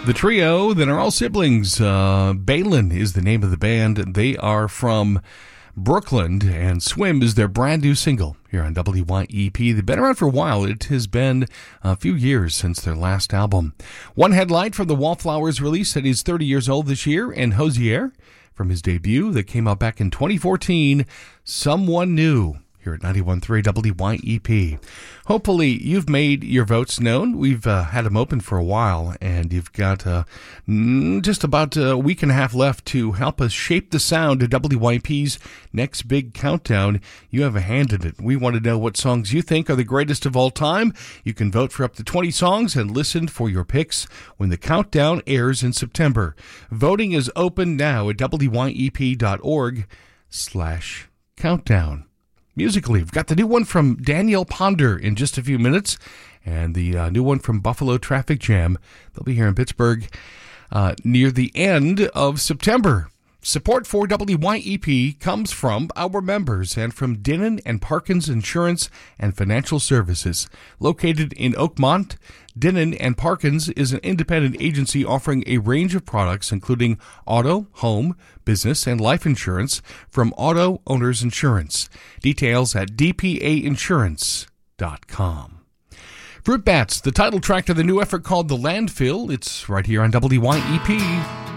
The trio that are all siblings. Balin is the name of the band. They are from Brooklyn, and Swim is their brand new single here on WYEP. They've been around for a while. It has been a few years since their last album. One headline from the Wallflowers release that he's 30 years old this year, and Hosier from his debut that came out back in 2014, Someone New, here at 91.3 WYEP. Hopefully, you've made your votes known. We've had them open for a while, and you've got just about a week and a half left to help us shape the sound of WYEP's next big countdown. You have a hand in it. We want to know what songs you think are the greatest of all time. You can vote for up to 20 songs and listen for your picks when the countdown airs in September. Voting is open now at wyep.org/countdown. Musically, we've got the new one from Daniel Ponder in just a few minutes, and the new one from Buffalo Traffic Jam. They'll be here in Pittsburgh near the end of September. Support for WYEP comes from our members and from Dinnan and Parkins Insurance and Financial Services. Located in Oakmont, Dinnan and Parkins is an independent agency offering a range of products including auto, home, business, and life insurance from Auto Owners Insurance. Details at dpainsurance.com. Fruit Bats, the title track to the new effort called The Landfill. It's right here on WYEP.